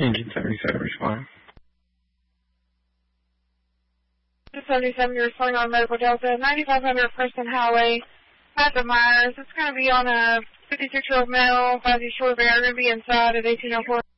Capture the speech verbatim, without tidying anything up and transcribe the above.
Engine seventy-seven, respond. seventy-seven, you're responding on Medical Delta, ninety-five hundred Preston Highway, at the Myers. It's going to be on a fifty-six-year-old male, five-year short bear, going to be inside at eighteen oh four.